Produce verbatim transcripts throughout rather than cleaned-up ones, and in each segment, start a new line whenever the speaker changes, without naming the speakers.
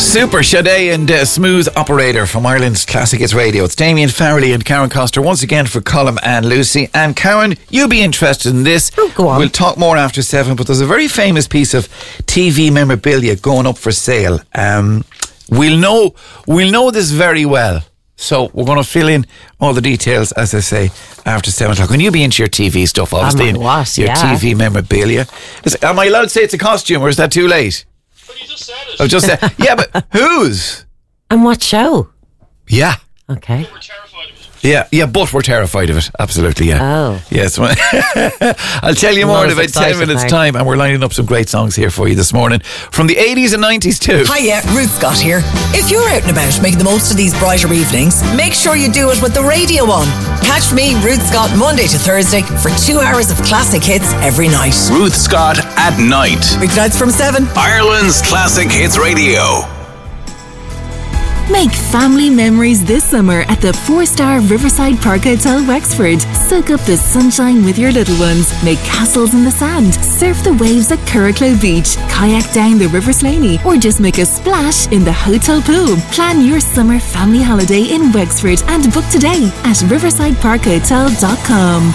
Super Sade and uh, Smooth Operator from Ireland's Classic Hits Radio. It's Damien Farrelly and Karen Coster once again for Colm and Lucy. And Karen, you'll be interested in this.
Oh, go on.
We'll talk more after seven, but there's a very famous piece of T V memorabilia going up for sale. Um, we'll know we'll know this very well. So we're going to fill in all the details, as I say, after seven o'clock. And you'll be into your T V stuff, obviously.
I'm what,
your
yeah.
T V memorabilia. Is, am I allowed to say it's a costume, or is that too late?
But you just said it.
I've just said, yeah, but whose?
And what show?
Yeah.
Okay.
We're terrified of it.
Yeah, yeah, but we're terrified of it. Absolutely, yeah.
Oh.
Yes. I'll tell you more in
Most
about ten
excited,
minutes'
Mark.
time, and we're lining up some great songs here for you this morning from the eighties and nineties too.
Hiya, Ruth Scott here. If you're out and about making the most of these brighter evenings, make sure you do it with the radio on. Catch me, Ruth Scott, Monday to Thursday for two hours of classic hits every night.
Ruth Scott at night.
Weeknights from seven.
Ireland's Classic Hits Radio.
Make family memories this summer at the four-star Riverside Park Hotel Wexford. Soak up the sunshine with your little ones. Make castles in the sand. Surf the waves at Curracloe Beach. Kayak down the River Slaney. Or just make a splash in the hotel pool. Plan your summer family holiday in Wexford and book today at riverside park hotel dot com.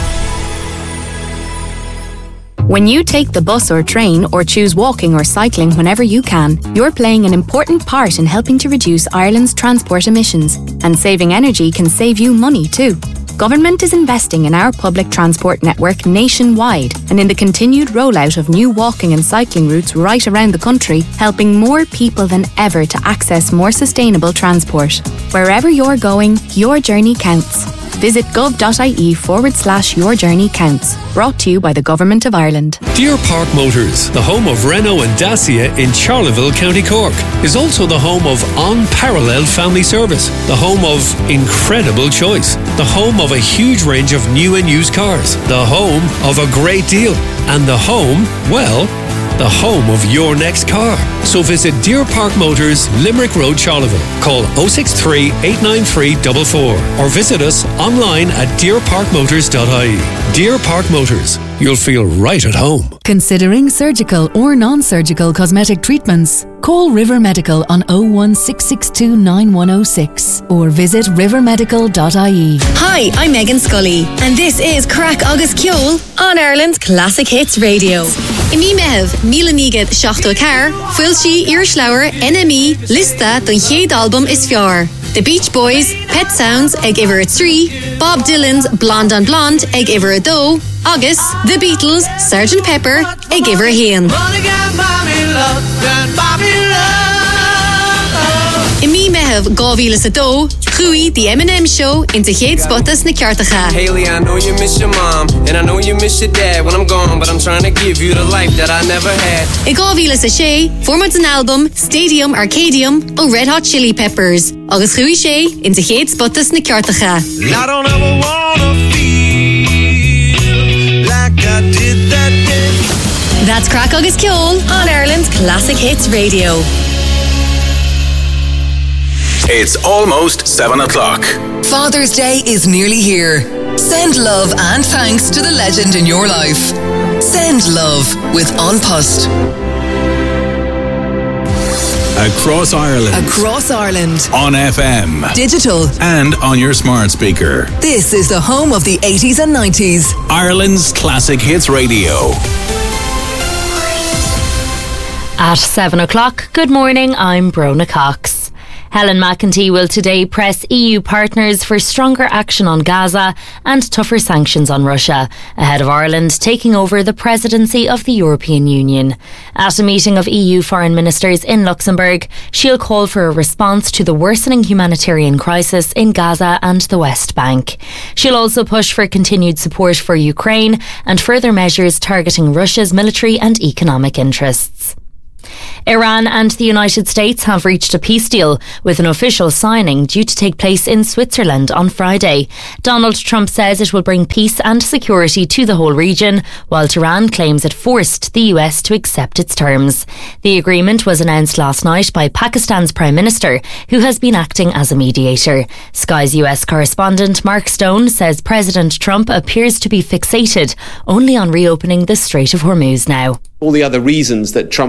When you take the bus or train or choose walking or cycling whenever you can, you're playing an important part in helping to reduce Ireland's transport emissions. And saving energy can save you money too. Government is investing in our public transport network nationwide and in the continued rollout of new walking and cycling routes right around the country, helping more people than ever to access more sustainable transport. Wherever you're going, your journey counts. Visit gov.ie forward slash your journey counts. Brought to you by the Government of Ireland.
Deer Park Motors, the home of Renault and Dacia in Charleville, County Cork, is also the home of unparalleled family service, the home of incredible choice, the home of a huge range of new and used cars, the home of a great deal, and the home, well, the home of your next car. So visit Deer Park Motors, Limerick Road, Charleville. Call oh six three, eight nine three, four four or visit us online at deer park motors dot I E. Deer Park Motors, you'll feel right at home.
Considering surgical or non-surgical cosmetic treatments? Call River Medical on oh one six six two nine one oh six or visit river medical dot I E.
Hi, I'm Megan Scully, and this is Crack Agus Ceol on Ireland's Classic Hits Radio. Imi mehev, Milanigad Shachto Car, Fuilshi Irschlauer, N M E, Lista, Don Chéad album is fiar. The Beach Boys, Pet Sounds, Ag Iver a Tree, Bob Dylan's Blonde on Blonde, Ag Iver a Do, August, The Beatles, Sergeant Pepper, Ag Iver a Hain. Imi mehev Gavílas a Do, Chui, The M and M Show, into Chéad Spotas na Ceartacha.
Haley, I know you miss your mom, and I know you miss your dad when I'm gone, but I'm trying to give you the life that I never had.
I Gavílas a Shay, format an album, Stadium Arcadium, o Red Hot Chili Peppers. Agus Chui Shay, into Chéad Spotas na Ceartacha.
I don't ever wanna feel like I did that day.
That's Crack Agus Ceol on Ireland's Classic Hits Radio.
It's almost seven o'clock.
Father's Day is nearly here. Send love and thanks to the legend in your life. Send love with An Post.
Across Ireland.
Across Ireland.
On F M.
Digital.
And on your smart speaker.
This is the home of the eighties and nineties.
Ireland's Classic Hits Radio.
At seven o'clock, good morning, I'm Brona Cox. Helen McEntee will today press E U partners for stronger action on Gaza and tougher sanctions on Russia, ahead of Ireland taking over the presidency of the European Union. At a meeting of E U foreign ministers in Luxembourg, she'll call for a response to the worsening humanitarian crisis in Gaza and the West Bank. She'll also push for continued support for Ukraine and further measures targeting Russia's military and economic interests. Iran and the United States have reached a peace deal, with an official signing due to take place in Switzerland on Friday. Donald Trump says it will bring peace and security to the whole region, while Iran claims it forced the U S to accept its terms. The agreement was announced last night by Pakistan's Prime Minister, who has been acting as a mediator. Sky's U S correspondent Mark Stone says President Trump appears to be fixated only on reopening the Strait of Hormuz now.
All the other reasons that Trump went to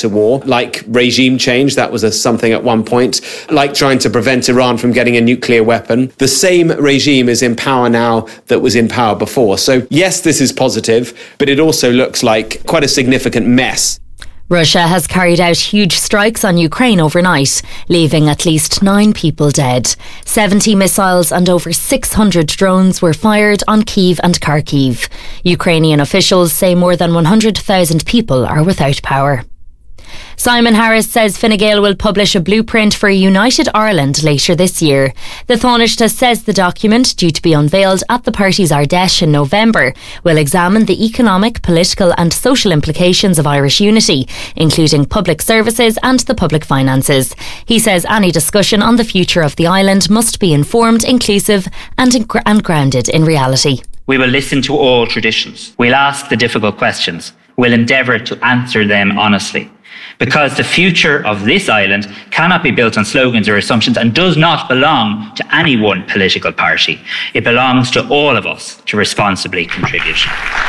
a war, like regime change, that was a, something at one point, like trying to prevent Iran from getting a nuclear weapon. The same regime is in power now that was in power before. So yes, this is positive, but it also looks like quite a significant mess.
Russia has carried out huge strikes on Ukraine overnight, leaving at least nine people dead. seventy missiles and over six hundred drones were fired on Kyiv and Kharkiv. Ukrainian officials say more than one hundred thousand people are without power. Simon Harris says Fine Gael will publish a blueprint for a united Ireland later this year. The Taoiseach says the document, due to be unveiled at the party's Ardèche in November, will examine the economic, political and social implications of Irish unity, including public services and the public finances. He says any discussion on the future of the island must be informed, inclusive and, inc- and grounded in reality.
We will listen to all traditions. We'll ask the difficult questions. We'll endeavour to answer them honestly. Because the future of this island cannot be built on slogans or assumptions and does not belong to any one political party. It belongs to all of us to responsibly contribute.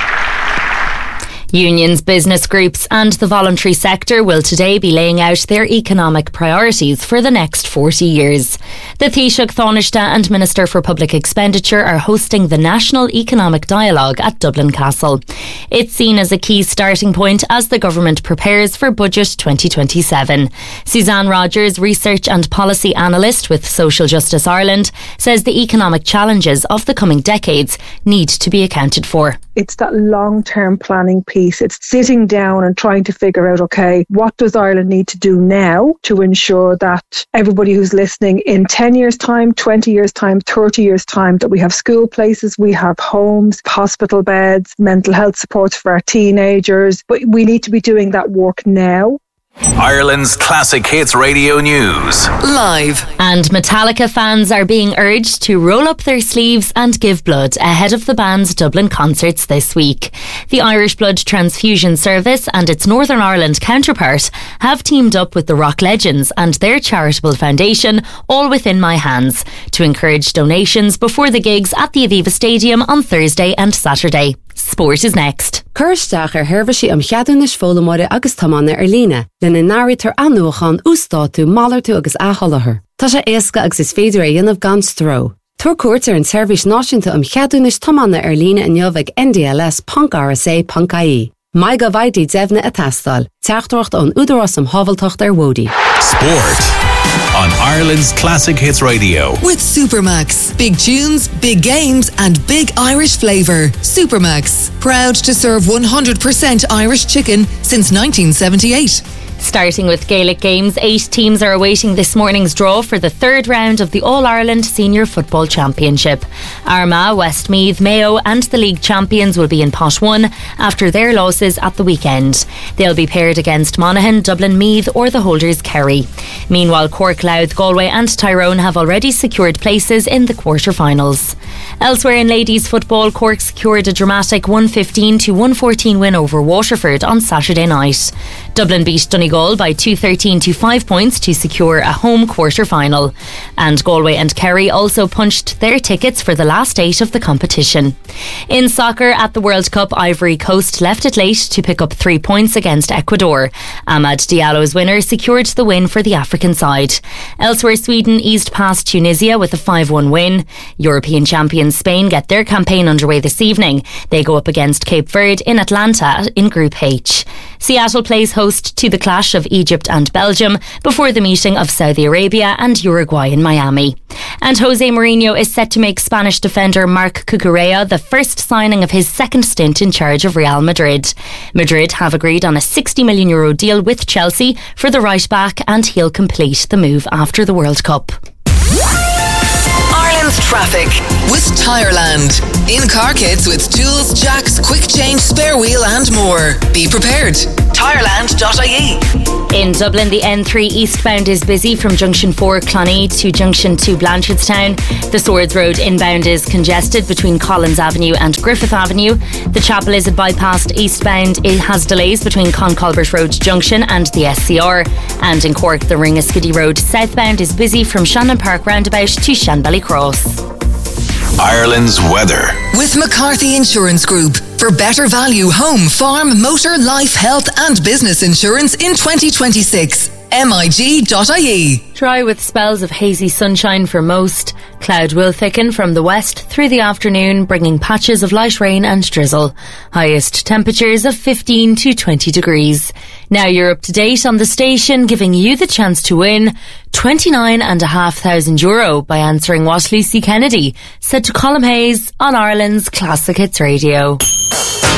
Unions, business groups and the voluntary sector will today be laying out their economic priorities for the next forty years. The Taoiseach, Taoiseach and Minister for Public Expenditure are hosting the National Economic Dialogue at Dublin Castle. It's seen as a key starting point as the government prepares for Budget twenty twenty-seven. Suzanne Rogers, Research and Policy Analyst with Social Justice Ireland, says the economic challenges of the coming decades need to be accounted for.
It's that long-term planning piece. It's sitting down and trying to figure out, okay, what does Ireland need to do now to ensure that everybody who's listening in ten years' time, twenty years' time, thirty years' time, that we have school places, we have homes, hospital beds, mental health supports for our teenagers. But we need to be doing that work now.
Ireland's Classic Hits Radio News.
Live.
And Metallica fans are being urged to roll up their sleeves and give blood ahead of the band's Dublin concerts this week. The Irish Blood Transfusion Service and its Northern Ireland counterpart have teamed up with the Rock Legends and their charitable foundation, All Within My Hands, to encourage donations before the gigs at the Aviva Stadium on Thursday and Saturday. Sport is next.
Cursteach ar hervashi am cheadún is fólamóide agus tamána ar líne, le na náritar anúchan ústátu málartu agus áhalahar. Tá sé éasca agus is féidir a dionmh gan stró. Tuair cuairt ar an seirbhís náisiúnta am cheadún is tamána ar líne in jobh N D L S Punk R S A Punk I E. Mai go bhaidí devna a tastal, teachtrocht an údarás am havaltocht ar Wodi.
Sport on Ireland's Classic Hits Radio.
With Supermax. Big tunes, big games and big Irish flavour. Supermax. Proud to serve one hundred percent Irish chicken since nineteen seventy-eight.
Starting with Gaelic games, eight teams are awaiting this morning's draw for the third round of the All-Ireland Senior Football Championship. Armagh, Westmeath, Mayo and the league champions will be in pot one after their losses at the weekend. They'll be paired against Monaghan, Dublin Meath or the holders Kerry. Meanwhile, Cork, Louth, Galway and Tyrone have already secured places in the quarter-finals. Elsewhere in ladies football, Cork secured a dramatic one fifteen to one fourteen win over Waterford on Saturday night. Dublin beat Donegal by two thirteen to five points to secure a home quarter-final. And Galway and Kerry also punched their tickets for the last eight of the competition. In soccer at the World Cup, Ivory Coast left it late to pick up three points against Ecuador. Amad Diallo's winner secured the win for the African side. Elsewhere, Sweden eased past Tunisia with a five one win. European champions Spain get their campaign underway this evening. They go up against Cape Verde in Atlanta in Group H. Seattle plays host to the clash of Egypt and Belgium before the meeting of Saudi Arabia and Uruguay in Miami. And Jose Mourinho is set to make Spanish defender Marc Cucurella the first signing of his second stint in charge of Real Madrid. Madrid have agreed on a sixty million euro deal with Chelsea for the right back and he'll complete the move after the World Cup.
Ireland's traffic with Tireland. In car kits with tools, jacks, quick change, spare wheel and more. Be prepared. Tireland dot I E.
In Dublin, the N three eastbound is busy from Junction four Clonee to Junction two Blanchardstown. The Swords Road inbound is congested between Collins Avenue and Griffith Avenue. The Chapel Lizard bypass eastbound it has delays between Concolbert Road Junction and the S C R. And in Cork, the Ringaskiddy Road southbound is busy from Shannon Park roundabout to Shanbally Cross.
Ireland's weather.
With McCarthy Insurance Group. for better value home, farm, motor, life, health and business insurance in twenty twenty-six. M I G dot I E.
Dry with spells of hazy sunshine for most. Cloud will thicken from the west through the afternoon, bringing patches of light rain and drizzle. Highest temperatures of fifteen to twenty degrees. Now you're up to date on the station, giving you the chance to win twenty-nine and a half thousand euro by answering what Lucy Kennedy said to Colm Hayes on Ireland's Classic Hits Radio.